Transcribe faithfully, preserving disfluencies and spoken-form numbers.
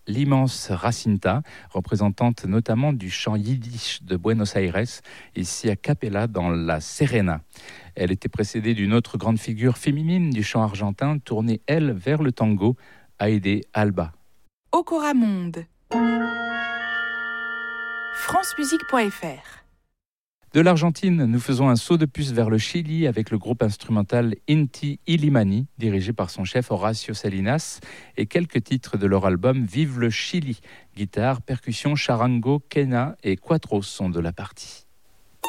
l'immense Jacinta, représentante notamment du chant yiddish de Buenos Aires, ici à Capella dans la Serena. Elle était précédée d'une autre grande figure féminine du chant argentin, tournée elle vers le tango, Aide Alba. Okora Monde. france musique point f r. De l'Argentine, nous faisons un saut de puce vers le Chili avec le groupe instrumental Inti Illimani, dirigé par son chef Horacio Salinas, et quelques titres de leur album Vive le Chili. Guitare, percussion, charango, quena et cuatro sont de la partie.